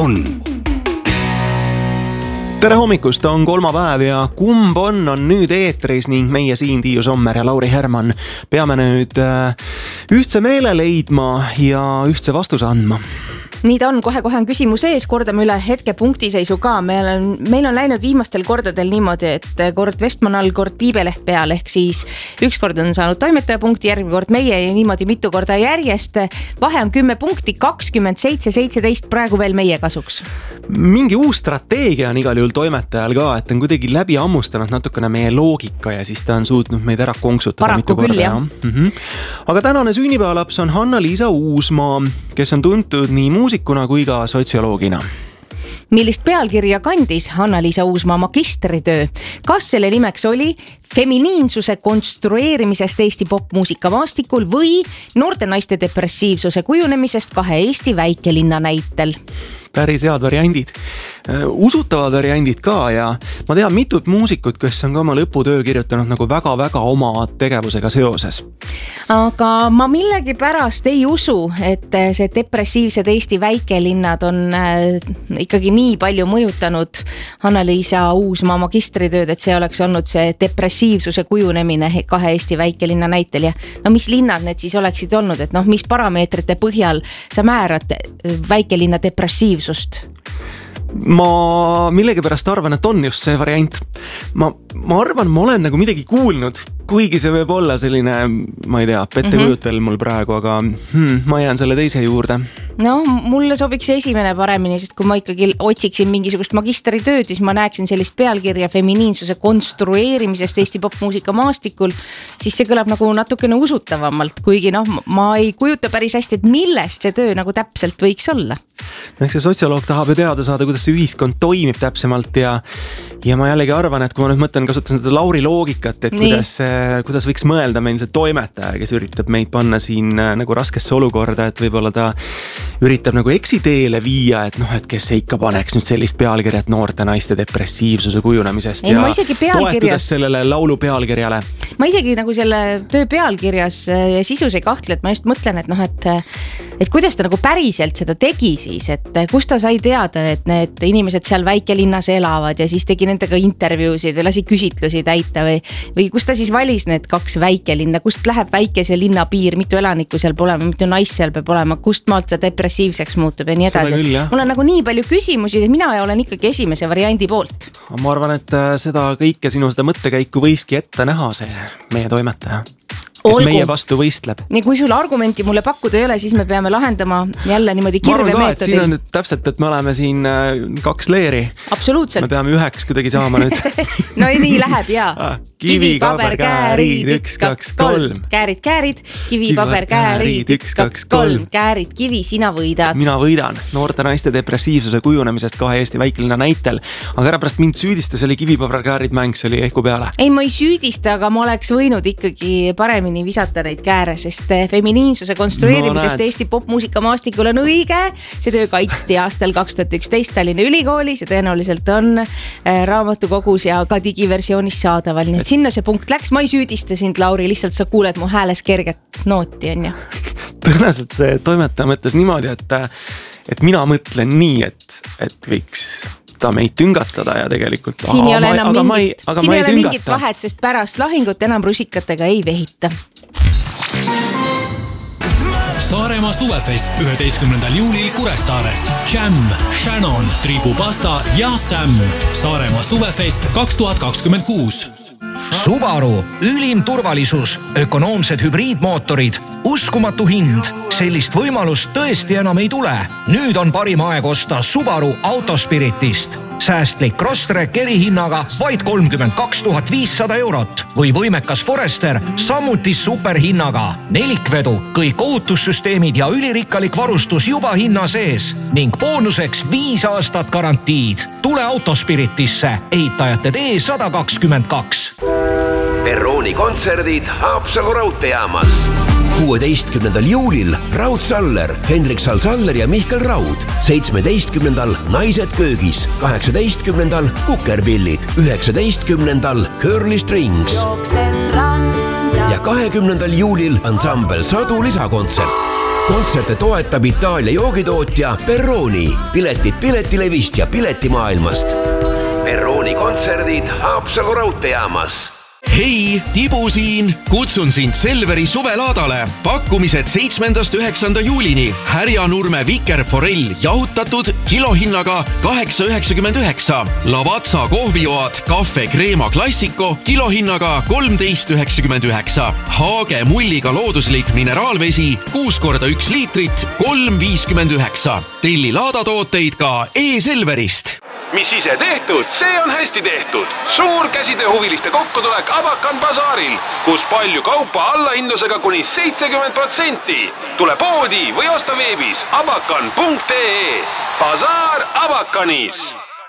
on? Tere hommikust, on kolmapäev ja Kumb on nüüd eetris ning meie siin Tiiu Sommer ja Lauri Herman peame nüüd ühtse meele leidma ja ühtse vastuse andma. Nii ta on, kohe on küsimus ees, kordame üle hetke punktiseisu ka. Meil on läinud viimastel kordadel niimoodi, et kord Vestman all, kord Piibeleht peal, ehk siis üks kord on saanud toimetaja punkti, järgmine kord meie ja niimoodi mitu korda järjest. Vahe on 10 punkti, 27-17 praegu veel meie kasuks. Mingi uus strateegia on igal juhul toimetajal ka, et on kuidagi läbi ammustanud natukene meie loogika ja siis ta on suutnud meid ära konksutada paraku mitu korda. Küll, jah. Aga tänane sünnipäevalaps on Hanna-Liisa Uusmaa, kes on tuntud nii muusikuna kui ka sotsioloogina. Millist pealkirja kandis Hanna-Liisa Uusmaa magistritöö? Kas selle nimeks oli feminiinsuse konstrueerimisest Eesti popmuusika maastikul või noorte naiste depressiivsuse kujunemisest kahe Eesti väikelinna näitel? Päris head variandid. Usutavad variandid ka ja ma tean mitut muusikut, kes on ka oma lõputöö kirjutanud nagu väga-väga oma tegevusega seoses. Aga ma millegi pärast ei usu, et see depressiivsed Eesti väikelinnad on ikkagi nii palju mõjutanud Hanna-Liisa Uusmaa magistritööd, et see oleks olnud see depressiivsuse kujunemine kahe Eesti väikelinna näitel ja no mis linnad need siis oleksid olnud, et mis parameetrite põhjal sa määrad väikelinna depressiivsust? Ma millegi pärast arvan, et on just see variant. Ma arvan, ma olen nagu midagi kuulnud, kuigi see võib olla selline, ma ei tea, pettekujutel mul praegu, aga ma jään selle teise juurde. No, mulle sobiks esimene paremini, sest kui ma ikkagi otsiksin mingisugust magistritööd, siis ma näeksin sellist pealkirja feminiinsuse konstrueerimisest Eesti popmuusika maastikul, siis see kõlab nagu natukene usutavamalt, kuigi ma ei kujuta päris hästi, et millest see töö nagu täpselt võiks olla. Eks see sotsioloog tahab ju teada saada, kuidas see ühiskond toimib täpsemalt ja ma jällegi arvan, et kui ma nüüd mõtlen, kasutan seda Lauri loogikat, et kuidas võiks mõelda meil see toimetaja, kes üritab meid panna siin nagu raskesse olukorda, et võib-olla ta üritab nagu eksiteele viia, et kes see ikka paneks nüüd sellist pealkirja, et noorte naiste depressiivsuse kujunemisest ja toetudes sellele laulu pealkirjale. Ma isegi nagu selle töö pealkirjas ja sisus ei kahtle, et ma just mõtlen, et kuidas ta nagu päriselt seda tegi siis, et kust ta sai teada, et need inimesed seal väikelinnas elavad ja siis tegi nendega intervjuusid või lasi küsitlusi täita või kust ta siis valis need kaks väikelinna, kust läheb väikese linna piir, mitu elanikku seal pole, mitu naist seal peab olema, kust maalt see depressiivseks muutub ja nii edasi. Mul on nagu nii palju küsimusi ja mina olen ikkagi esimese variandi poolt. Ma arvan, et seda kõike sinu seda mõttekäiku võiski ette näha see meie toimetaja, kes meie vastu võistleb. Nii kui sul argumenti mulle pakkuda ei ole, siis me peame lahendama jälle niimoodi kirve meetodil. Siin on nüüd täpselt, et me oleme siin kaks leeri. Absoluutselt. Me peame üheks kuidagi saama nüüd. No nii läheb, jaa. Kivi, paber, käärid, 1, 2, 3. Käärid, kivi, paber, käärid, 1, 2, 3. Käärid, kivi, sina võidad. Mina võidan noorte naiste depressiivsuse kujunemisest kahe Eesti väikelinna näitel. Aga ära pärast mind süüdista, see oli kivi, paber, käärid mäng, see oli ehku peale. Ei, ma ei süüdista, aga ma oleks võinud ikkagi paremini visata neid kääre, sest feminiinsuse konstrueerimisest Eesti popmuusika maastikul on õige. See töö kaitsti aastal 2011 Tallinna Ülikoolis ja tõenäoliselt on raamatukogus ja ka digiversioonis saadaval. Nii et sinna see punkt läks. Ma ei süüdista sind, Lauri, lihtsalt sa kuuled mu hääles kerget nooti, on ju. Tõenäoliselt see toimetaja mõtles niimoodi, et mina mõtlen nii, et võiks ta meid tüngatada ja tegelikult siin ei ole enam mingit vahet, sest pärast lahingut enam rusikatega ei vehita. Saaremaa suvefest 11. juulil Kuressaares. Jam, Shannon, Tribupasta ja Sam. Saaremaa suvefest 2026. Subaru, ülim turvalisus, ökonoomsed hübriidmootorid, uskumatu hind. Sellist võimalust tõesti enam ei tule. Nüüd on parim aeg osta Subaru Autospiritist. Säästlik Crosstrek erihinnaga vaid 32 500 eurot või võimekas Forester samuti superhinnaga. Nelikvedu, kõik ohutussüsteemid ja ülirikkalik varustus juba hinna sees ning boonuseks 5 aastat garantiid. Tule Autospiritisse, ehitajate tee 122. Perrooni kontserdid Haapsalu raudteejaamas. 16. juulil Raud Saller, Hendrik Saller ja Mihkel Raud. 17. Naised köögis. 18. Kukerpillid. 19. Curly Strings. Ja 20. juulil ansambel Sadu lisakontsert. kontserte toetab Itaalia joogitootja Peroni. Piletid Piletilevist ja Piletimaailmast. Peroni kontserdid Haapsalu raudteejaamas. Hei, Tibu siin! Kutsun sind Selveri suvelaadale. Pakkumised 7.–9. juulini. Härjanurme vikerforell jahutatud kilohinnaga 8,99. Lavazza kohvioad Cafe Crema Classico kilohinnaga 13,99. Haage mulliga looduslik mineraalvesi 6x1 liitrit 3,59. Telli laadatooteid ka e-Selverist. Mis ise tehtud, see on hästi tehtud. Suur käsitööhuviliste kokkutulek Abakan basaaril, kus palju kaupa allahindlusega kuni 70%. Tule poodi või osta veebis abakan.ee. Basaar Abakanis.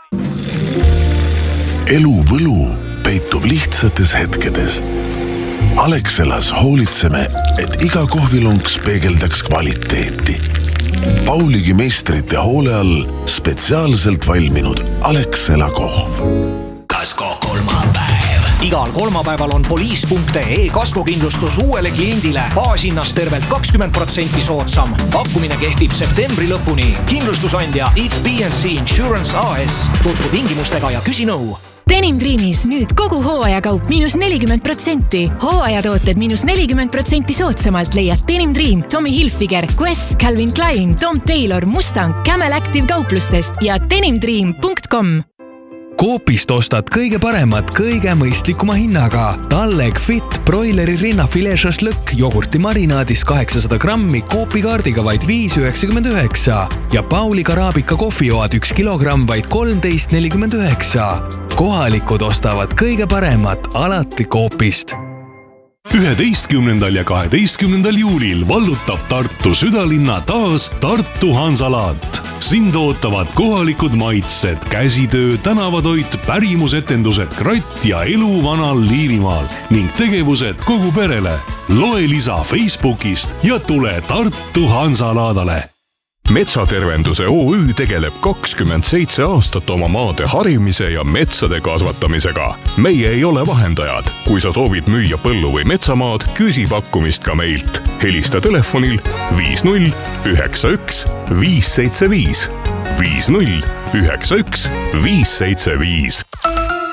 Elu võlu peitub lihtsates hetkedes. Alexelas hoolitseme, et iga kohvilunks peegeldaks kvaliteeti. Pauligi meistrite hoole all spetsiaalselt valminud Alexela kohv. Kasko kolmapäev. Igal kolmapäeval on poliis.ee kaskokindlustus uuele kliendile baashinnast tervelt 20% soodsam. Pakkumine kehtib septembri lõpuni. Kindlustusandja If B&C Insurance AS. Tutvu tingimustega ja küsi nõu. Denim Dreamis nüüd kogu hooajakaup -40%. Hooajatooted -40% soodsamalt leiad Denim Dream, Tommy Hilfiger, Guess, Calvin Klein, Tom Taylor, Mustang, Camel Active kauplustest ja denimdream.com. Coopist ostad kõige paremat, kõige mõistlikuma hinnaga. Talleg Fit broileri rinnafilee šašlõkk jogurti marinaadis 800 grammi Coopi kaardiga vaid 5,99 ja Pauli Karabika kohvioad 1 kilogramm vaid 13,49. Kohalikud ostavad kõige paremat alati Coopist. 11. ja 12. juulil vallutab Tartu südalinna taas Tartu Hansalaat. Sind ootavad kohalikud maitsed, käsitöö, tänavatoit, pärimusetendused, kratt ja elu vanal Liivimaal ning tegevused kogu perele. Loe lisa Facebookist ja tule Tartu Hansalaadale. Metsatervenduse OÜ tegeleb 27 aastat oma maade harimise ja metsade kasvatamisega. Meie ei ole vahendajad. Kui sa soovid müüa põllu või metsamaad, küsi pakkumist ka meilt. Helista telefonil 50 91 575. 50 91 575.